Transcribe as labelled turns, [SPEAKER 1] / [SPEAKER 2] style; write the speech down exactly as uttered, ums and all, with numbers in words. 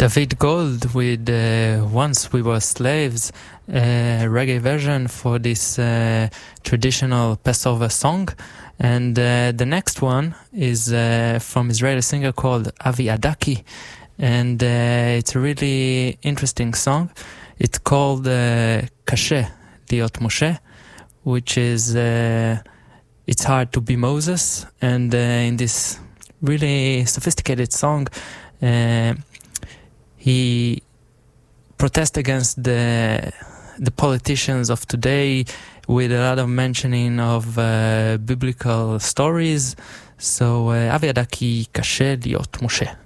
[SPEAKER 1] David Gold with uh, Once We Were Slaves, a reggae version for this uh, traditional Passover song. And uh, the next one is uh, from Israeli singer called Avi Adaki. And uh, it's a really interesting song. It's called uh, Kashe Liot Moshe, which is, uh, it's hard to be Moses. And uh, in this really sophisticated song, uh, he protests against the the politicians of today with a lot of mentioning of uh, biblical stories. So uh, Avi Adaki, Kashe Liot Moshe.